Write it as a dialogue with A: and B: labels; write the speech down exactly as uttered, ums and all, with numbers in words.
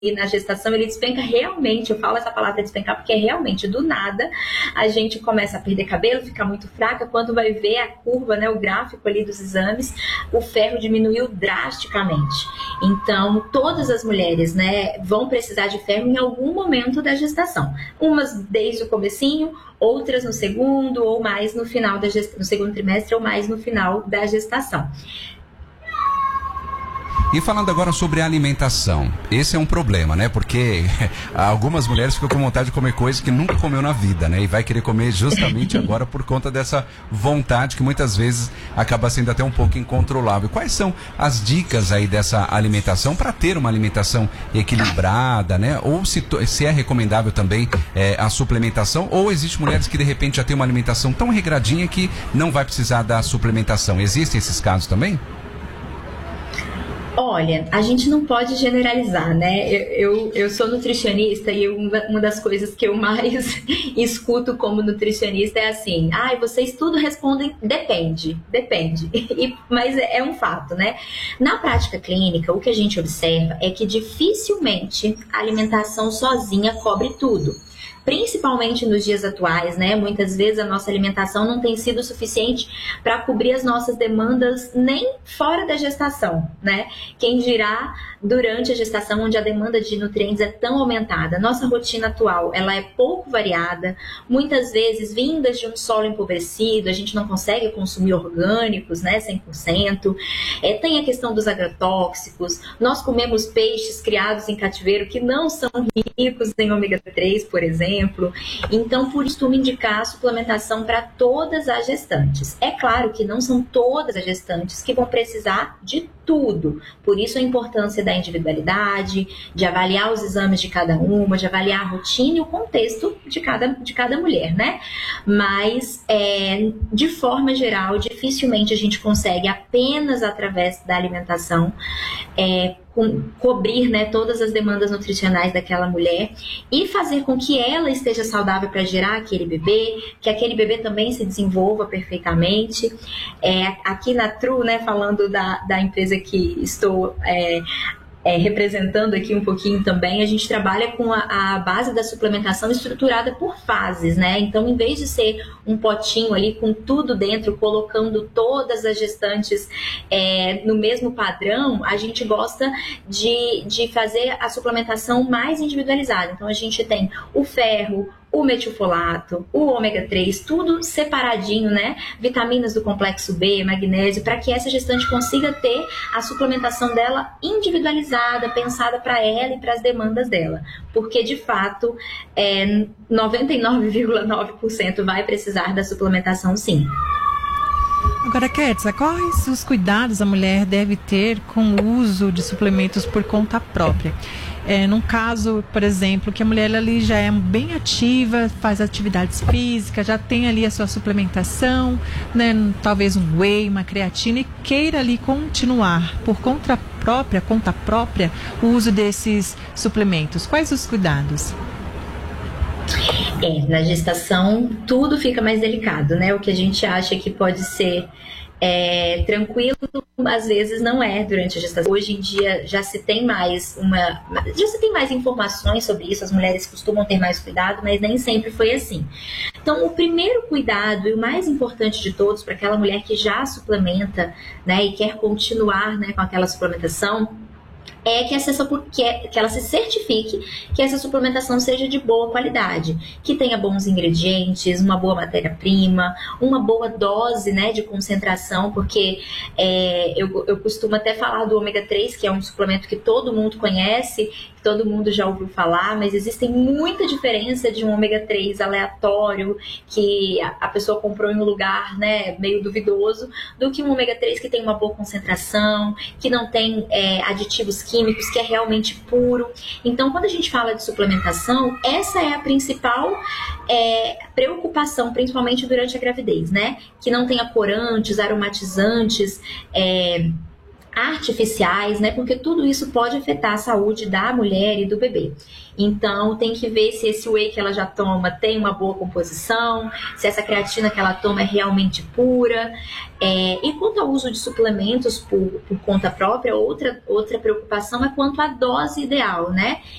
A: na gestação, ele despenca realmente, eu falo essa palavra despencar porque é realmente do nada, a gente começa a perder cabelo, fica muito fraca, quando vai ver a curva, né, o gráfico ali dos exames, o ferro diminuiu drasticamente. Então, todas as mulheres, né, vão precisar de ferro em algum momento da gestação. Umas desde o comecinho, outras no segundo, ou mais no final da gestação, no segundo trimestre, ou mais no final da gestação.
B: E falando agora sobre a alimentação, esse é um problema, né? Porque algumas mulheres ficam com vontade de comer coisas que nunca comeu na vida, né? E vai querer comer justamente agora por conta dessa vontade que muitas vezes acaba sendo até um pouco incontrolável. Quais são as dicas aí dessa alimentação para ter uma alimentação equilibrada, né? Ou se, se é recomendável também é, a suplementação, ou existem mulheres que de repente já têm uma alimentação tão regradinha que não vai precisar da suplementação. Existem esses casos também?
A: Olha, a gente não pode generalizar, né? Eu, eu, eu sou nutricionista e uma, uma das coisas que eu mais escuto como nutricionista é assim: ai, ah, vocês tudo respondem depende, depende. E, mas é, é um fato, né? Na prática clínica, o que a gente observa é que dificilmente a alimentação sozinha cobre tudo. Principalmente nos dias atuais, né? Muitas vezes a nossa alimentação não tem sido suficiente para cobrir as nossas demandas nem fora da gestação, né? Quem dirá durante a gestação, onde a demanda de nutrientes é tão aumentada. Nossa rotina atual, ela é pouco variada, muitas vezes vindas de um solo empobrecido, a gente não consegue consumir orgânicos, né? cem por cento. É, tem a questão dos agrotóxicos, nós comemos peixes criados em cativeiro que não são ricos em ômega três, por exemplo. Exemplo. Então, por isso, costumo indicar a suplementação para todas as gestantes. É claro que não são todas as gestantes que vão precisar de tudo. Por isso, a importância da individualidade, de avaliar os exames de cada uma, de avaliar a rotina e o contexto de cada, de cada mulher, né? Mas, é, de forma geral, dificilmente a gente consegue apenas através da alimentação é, com, cobrir, né, todas as demandas nutricionais daquela mulher e fazer com que ela esteja saudável para gerar aquele bebê, que aquele bebê também se desenvolva perfeitamente. É, aqui na Tru, né, falando da, da empresa que estou é, é, representando aqui um pouquinho também, a gente trabalha com a, a base da suplementação estruturada por fases, né? Então, em vez de ser um potinho ali com tudo dentro, colocando todas as gestantes é, no mesmo padrão, a gente gosta de, de fazer a suplementação mais individualizada. Então, a gente tem o ferro, o metilfolato, o ômega três, tudo separadinho, né? Vitaminas do complexo B, magnésio, para que essa gestante consiga ter a suplementação dela individualizada, pensada para ela e para as demandas dela. Porque, de fato, é, noventa e nove vírgula nove por cento vai precisar da suplementação, sim.
C: Agora, Kétsia, quais os cuidados a mulher deve ter com o uso de suplementos por conta própria? É, num caso, por exemplo, que a mulher ali já é bem ativa, faz atividades físicas, já tem ali a sua suplementação, né, talvez um whey, uma creatina, e queira ali continuar por conta própria, conta própria, o uso desses suplementos. Quais os cuidados?
A: É, na gestação tudo fica mais delicado, né? O que a gente acha que pode ser é, tranquilo, às vezes não é durante a gestação. Hoje em dia já se tem mais uma, já se tem mais informações sobre isso, as mulheres costumam ter mais cuidado, mas nem sempre foi assim. Então, o primeiro cuidado e o mais importante de todos para aquela mulher que já suplementa, né, e quer continuar, né, com aquela suplementação, é que, essa, que ela se certifique que essa suplementação seja de boa qualidade, que tenha bons ingredientes, uma boa matéria-prima, uma boa dose, né, de concentração, porque é, eu, eu costumo até falar do ômega três, que é um suplemento que todo mundo conhece, que todo mundo já ouviu falar, mas existe muita diferença de um ômega três aleatório, que a, a pessoa comprou em um lugar, né, meio duvidoso, do que um ômega três que tem uma boa concentração, que não tem é, aditivos químicos, que é realmente puro. Então, quando a gente fala de suplementação, essa é a principal é, preocupação, principalmente durante a gravidez, né? Que não tenha corantes, aromatizantes, é, artificiais, né? Porque tudo isso pode afetar a saúde da mulher e do bebê. Então, tem que ver se esse whey que ela já toma tem uma boa composição, se essa creatina que ela toma é realmente pura. É, e quanto ao uso de suplementos por, por conta própria, outra, outra preocupação é quanto à dose ideal, né?